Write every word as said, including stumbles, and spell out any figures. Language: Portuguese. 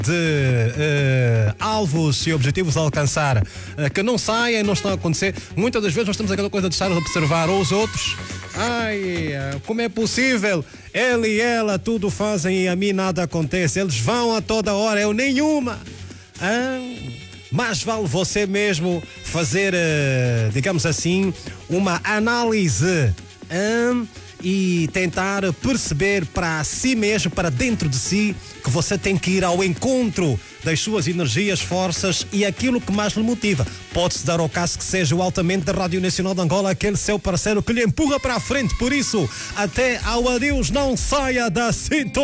de uh, alvos e objetivos a alcançar uh, que não saem, não estão a acontecer. Muitas das vezes nós temos aquela coisa de estar a observar os outros. Ai, uh, como é possível? Ele e ela tudo fazem e a mim nada acontece. Eles vão a toda hora, eu nenhuma. Ah, mais vale você mesmo fazer, uh, digamos assim, uma análise ah, e tentar perceber para si mesmo, para dentro de si, que você tem que ir ao encontro das suas energias, forças e aquilo que mais lhe motiva. Pode-se dar ao caso que seja o altamente da Rádio Nacional de Angola, aquele seu parceiro que lhe empurra para a frente. Por isso, até ao adeus, não saia da sintonia.